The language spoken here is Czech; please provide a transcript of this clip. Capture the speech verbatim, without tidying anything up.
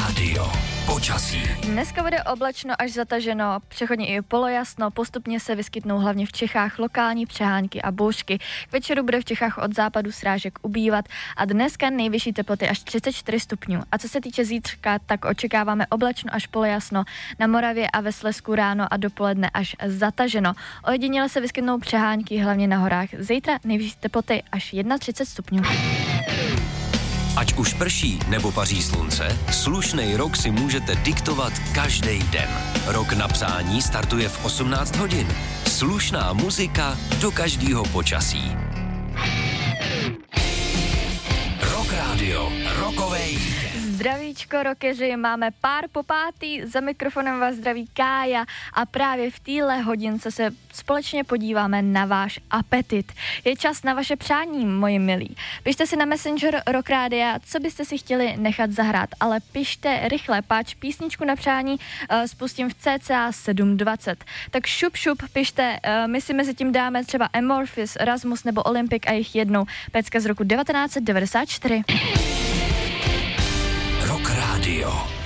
Rádio. Počasí. Dneska bude oblačno až zataženo, přechodně i polojasno, postupně se vyskytnou hlavně v Čechách lokální přehánky a bouřky. K večeru bude v Čechách od západu srážek ubývat a dneska nejvyšší teploty až třicet čtyři stupňů. A co se týče zítřka, tak očekáváme oblačno až polojasno, na Moravě a ve Slezsku ráno a dopoledne až zataženo. Ojediněle se vyskytnou přehánky hlavně na horách. Zítra nejvyšší teploty až třicet jedna stupňů. Ať už prší nebo paří slunce, slušnej rok si můžete diktovat každý den. Rok na přání startuje v osmnáct hodin. Slušná muzika do každého počasí. Rock Radio, rokovej. Zdravíčko, rockeři, máme pár po pátý, za mikrofonem vás zdraví Kája a právě v téhle hodince se společně podíváme na váš apetit. Je čas na vaše přání, moji milí. Pište si na Messenger Rock Rádia, co byste si chtěli nechat zahrát, ale pište rychle, páč písničku na přání uh, spustím v cca sedm dvacet. Tak šup šup, pište, uh, my si mezi tím dáme třeba Amorphis, Rasmus nebo Olympic a jich jednou pecka z roku devatenáct set devadesát čtyři. Rock Radio.